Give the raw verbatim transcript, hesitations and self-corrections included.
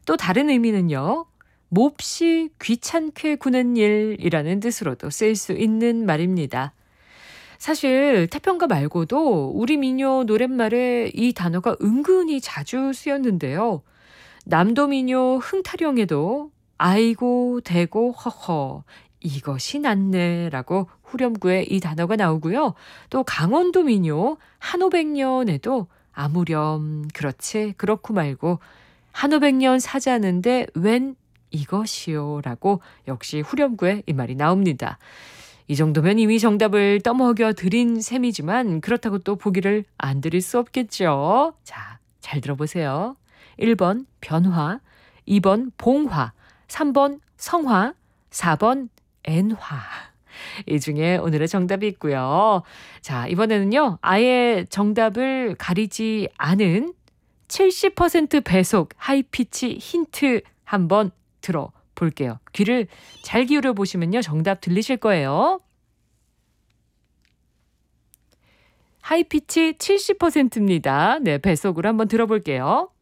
또 다른 의미는요. 몹시 귀찮게 구는 일이라는 뜻으로도 쓰일 수 있는 말입니다. 사실 태평가 말고도 우리 민요 노랫말에 이 단어가 은근히 자주 쓰였는데요. 남도 민요 흥타령에도 아이고 대고 허허 이것이 낫네라고 후렴구에 이 단어가 나오고요. 또 강원도 민요 한오백년에도 아무렴 그렇지 그렇고 말고 한오백년 사자는데 웬 이것이요라고 역시 후렴구에 이 말이 나옵니다. 이 정도면 이미 정답을 떠먹여 드린 셈이지만 그렇다고 또 보기를 안 드릴 수 없겠죠. 자, 잘 들어보세요. 일 번 변화, 이 번 봉화, 삼 번 성화, 사 번 엔화. 이 중에 오늘의 정답이 있고요. 자, 이번에는요. 아예 정답을 가리지 않은 칠십 퍼센트 배속 하이피치 힌트 한번 들어볼게요. 귀를 잘 기울여 보시면요. 정답 들리실 거예요. 하이피치 칠십 퍼센트입니다. 네, 배속으로 한번 들어볼게요.